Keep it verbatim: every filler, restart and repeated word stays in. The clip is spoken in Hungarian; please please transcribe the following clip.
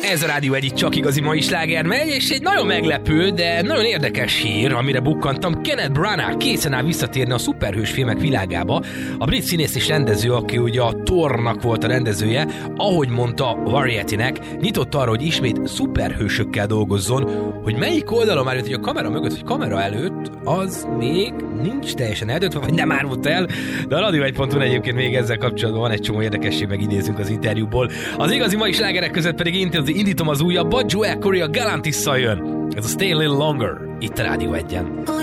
Ez a Rádió egy csak igazi mai sláger megy, és egy nagyon meglepő, de nagyon érdekes hír, amire bukkantam. Kenneth Branagh készen áll visszatérni a szuperhős filmek világába. A brit színész és rendező, aki ugye a Thornak volt a rendezője, ahogy mondta a Variety-nek, nyitott arra, hogy ismét szuperhősökkel dolgozzon. Hogy melyik oldalon már jött, hogy a kamera mögött, vagy kamera előtt, az még nincs teljesen eldöntve, vagy nem árult el, de a Radio egy pont hu egyébként még ezzel kapcsolatban van egy csomó érdekesség, meg idézünk az interjúból. Az igazi mai slágerek között pedig indítom az újabbat, Joel Corey a Galantis-szal jön. Ez a Stay a Little Longer, itt a Rádió egyen.